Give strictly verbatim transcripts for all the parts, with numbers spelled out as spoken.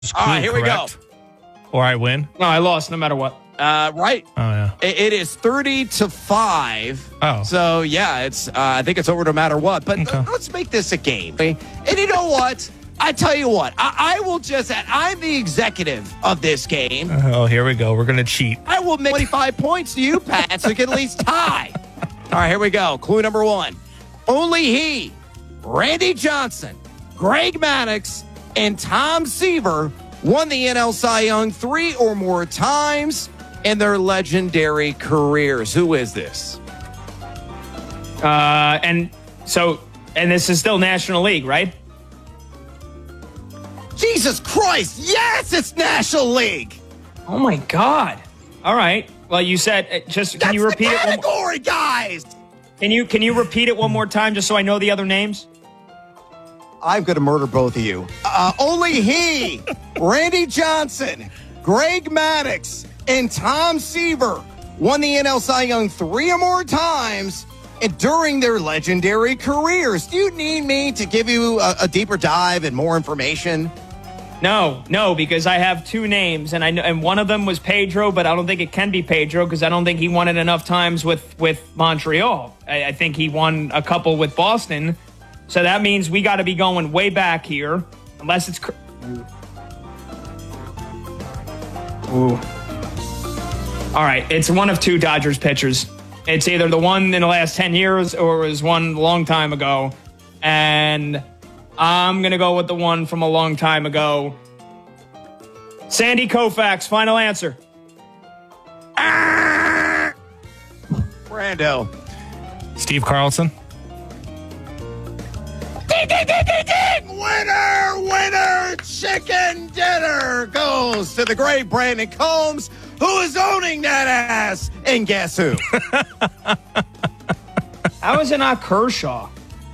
All right, here correct? we go. Or I win? No, I lost no matter what. Uh, right. Oh, yeah. It, it is thirty to five. Oh. So, yeah, it's. Uh, I think it's over no matter what. But Okay. let's make this a game. And you know what? I tell you what. I, I will just. I'm the executive of this game. Oh, here we go. We're going to cheat. I will make twenty-five points to you, Pat, so you can at least tie. All right, here we go. Clue number one. Only he, Randy Johnson, Greg Maddux, and Tom Seaver won the N L Cy Young three or more times in their legendary careers. Who is this? Uh, and so, and this is still National League, right? Jesus Christ. Yes, it's National League. Oh, my God. All right. Well, you said, uh, just, can That's you repeat the it? One more, category, guys. can you, can you repeat it one more time just so I know the other names? I'm going to murder both of you. Uh, only he, Randy Johnson, Greg Maddux, and Tom Seaver won the N L Cy Young three or more times and during their legendary careers. Do you need me to give you a, a deeper dive and more information? No, no, because I have two names, and I know, and one of them was Pedro, but I don't think it can be Pedro because I don't think he won it enough times with, with Montreal. I, I think he won a couple with Boston. So that means we got to be going way back here, unless it's... Cr- Ooh. All right, it's one of two Dodgers pitchers. It's either the one in the last ten years or it was one a long time ago. And I'm going to go with the one from a long time ago. Sandy Koufax, final answer. Ah! Brando. Steve Carlson. Ding, ding, ding, ding, ding! Winner, winner, chicken dinner goes to the great Brandon Combs, who is owning that ass. And guess who? How is it not Kershaw?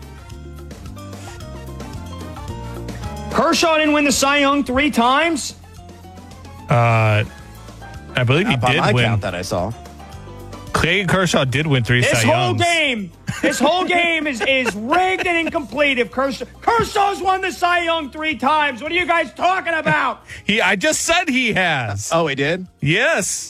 Kershaw didn't win the Cy Young three times? Uh, I believe he By did my win. count that I saw. Clayton Kershaw did win three This Cy whole Youngs. game, this whole game is, is rigged and incomplete. If Kershaw, Kershaw's won the Cy Young three times. What are you guys talking about? He, I just said he has. Oh, he did? Yes.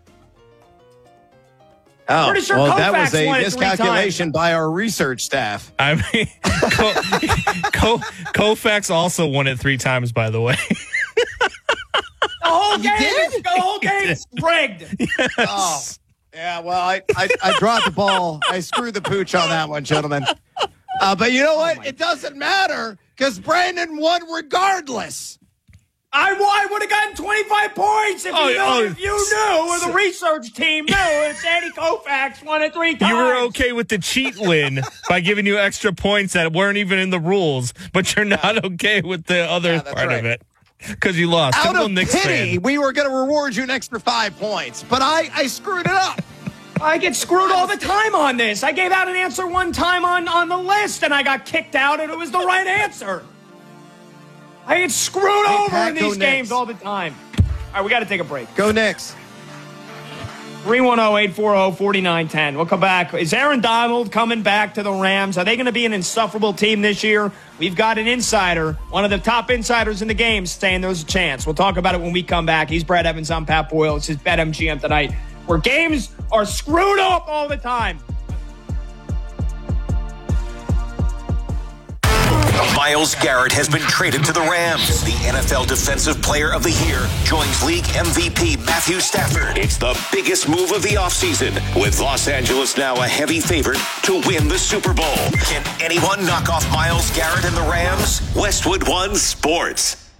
Oh, Pretty sure well, that Koufax was a won it three miscalculation by our research staff. I mean, Ko, Ko, Koufax also won it three times, by the way. The whole game, did? is, the whole game is rigged. Yes. Oh, yeah, well, I, I, I dropped the ball. I screwed the pooch on that one, gentlemen. Uh, but you know what? Oh, it doesn't matter because Brandon won regardless. I, I would have gotten twenty-five points if, Oh, you, knew, oh, if you knew, or the research team knew, if Sandy Koufax won it three times. You were okay with the cheat win by giving you extra points that weren't even in the rules, but you're not okay with the other Yeah, that's part right. of it because you lost. Out Typical of Knicks pity, fan. we were going to reward you an extra five points, but I, I screwed it up. I get screwed all the time on this. I gave out an answer one time on, on the list, and I got kicked out, and it was the right answer. I get screwed Hey, over Pat, in go these Knicks. games all the time. All right, we got to take a break. Go Knicks. three one zero, eight four zero, four nine one zero. We'll come back. Is Aaron Donald coming back to the Rams? Are they going to be an insufferable team this year? We've got an insider, one of the top insiders in the game, saying there's a chance. We'll talk about it when we come back. He's Brad Evans. I'm Pat Boyle. It's his BetMGM tonight, where games are screwed up all the time. Myles Garrett has been traded to the Rams. The N F L Defensive Player of the Year joins league M V P Matthew Stafford. It's the biggest move of the offseason, with Los Angeles now a heavy favorite to win the Super Bowl. Can anyone knock off Myles Garrett and the Rams? Westwood One Sports.